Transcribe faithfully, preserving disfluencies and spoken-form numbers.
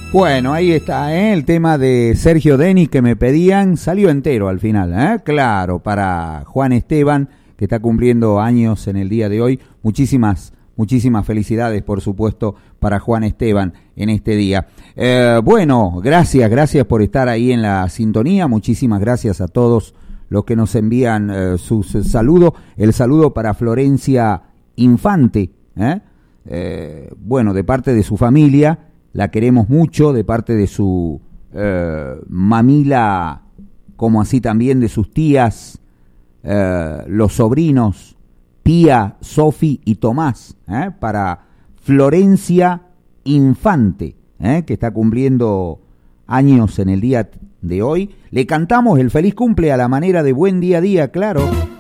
Bueno, ahí está, ¿eh? El tema de Sergio Denis que me pedían, salió entero al final, ¿eh? Claro, para Juan Esteban, que está cumpliendo años en el día de hoy. Muchísimas, muchísimas felicidades, por supuesto, para Juan Esteban en este día. Eh, bueno, gracias, gracias por estar ahí en la sintonía. Muchísimas gracias a todos los que nos envían eh, sus saludos. El saludo para Florencia Infante, ¿eh? Eh, bueno, de parte de su familia. La queremos mucho, de parte de su eh, mamila, como así también de sus tías, eh, los sobrinos, Pía, Sofi y Tomás, ¿eh? Para Florencia Infante, ¿eh? Que está cumpliendo años en el día de hoy. Le cantamos el feliz cumple a la manera de Buen Día a Día, claro.